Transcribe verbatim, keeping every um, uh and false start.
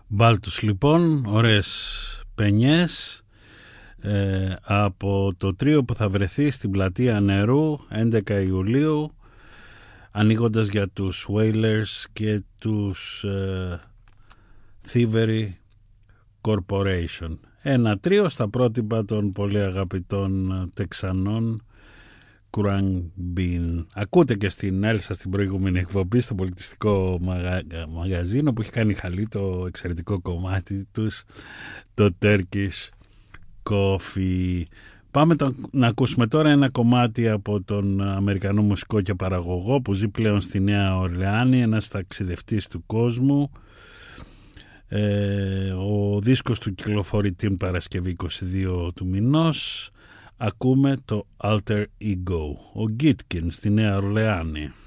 Μπάλτους λοιπόν, ωραίες πενιές ε, από το τρίο που θα βρεθεί στην πλατεία Νερού έντεκα Ιουλίου, ανοίγοντας για τους Wailers και τους ε, Thievery Corporation. Ένα τρίο στα πρότυπα των πολύ αγαπητών Τεξανών Krang Bean. Ακούτε και στην Έλσα στην προηγούμενη εκπομπή στο πολιτιστικό μαγα... μαγαζίνο που έχει κάνει χαλί το εξαιρετικό κομμάτι τους, το Turkish Coffee. Πάμε το... να ακούσουμε τώρα ένα κομμάτι από τον Αμερικανό μουσικό και παραγωγό που ζει πλέον στη Νέα Ορλεάνη, ένας ταξιδευτής του κόσμου. Ε, ο δίσκος του κυκλοφορεί την Παρασκευή είκοσι δύο του μηνός. Ακούμε το Alter Ego, ο Gitkin στη Νέα Ορλεάνη.